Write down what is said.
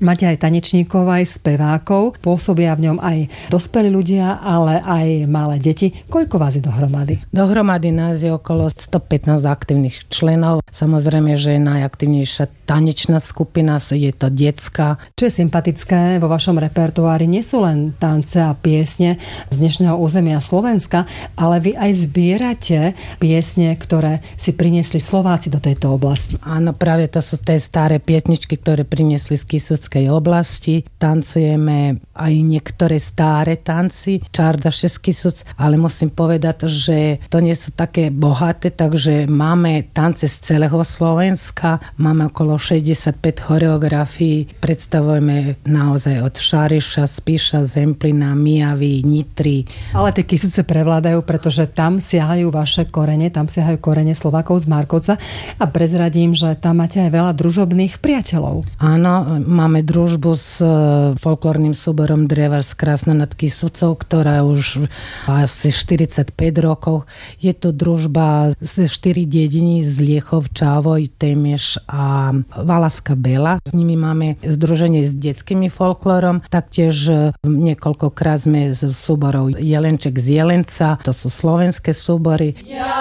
Máte aj tanečníkov, aj spevákov. Pôsobia v ňom aj dospelí ľudia, ale aj malé deti. Koľko vás je dohromady? Dohromady nás je okolo 115 aktívnych členov. Samozrejme, že najaktívnejšia tanečná skupina je to detská. Čo je sympatické vo vašom repertoári, nie sú len tance a piesne z dnešného územia Slovenska, ale vy aj zbierate piesne, ktoré si priniesli Slováci do tejto oblasti. Áno, práve to sú tie staré piesničky, ktoré priniesli z Kisuckej oblasti. Tancujeme aj niektoré staré tanci, Čardaše z Kisuc, ale musím povedať, že to nie sú také bohaté, takže máme tance z celého Slovenska, máme okolo 65 choreografií, predstavujeme naozaj od Šariša, Spiša, Zemplína, Mijavy, Nitry. Ale tie Kisuce prevládajú, pretože tam siahajú vaše korene, tam siahajú korene Slovákov z Markovca a prezradím, že tam máte aj veľa družobných priateľov. Áno, máme družbu s folklórnym súborom Drevars Krásna nad Kisucou, ktorá už asi 45 rokov. Je to družba z 4 dediny z Liechov, Čávoj, Temieš a Valašská Bela. S nimi máme združenie s detskými folklórom, taktiež niekoľkokrát sme z súborov Jelenček z Jelenca, to sú slovenské súbory.